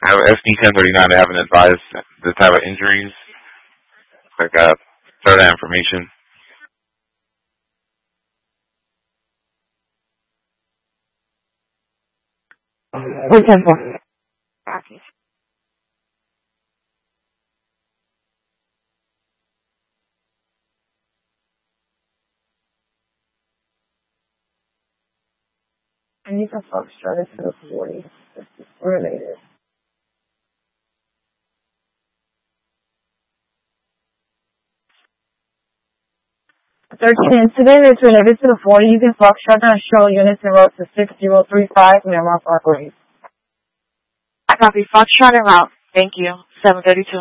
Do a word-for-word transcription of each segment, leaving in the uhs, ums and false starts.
have S D ten thirty-nine. They haven't advised the type of injuries. Like uh, further information. Wait, ten four. Copy. I need to fuck started to the forty. This is related. thirteen incident is related to the forty. You can fuck shut down show units in route to six zero three five Miramar Parkway. I copy Foxtrot en route. Thank you. seven thirty-two.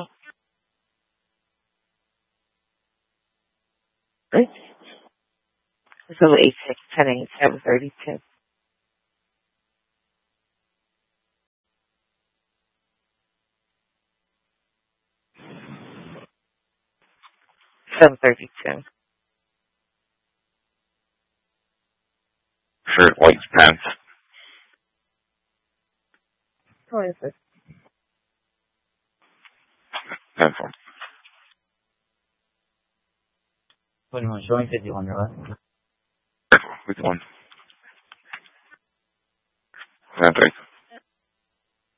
Right? So eight six ten eight seven thirty two. Seven thirty two. Shirt, white pants. What is this? ten four. twenty-one, showing fifty-one, right? Which one? ten three.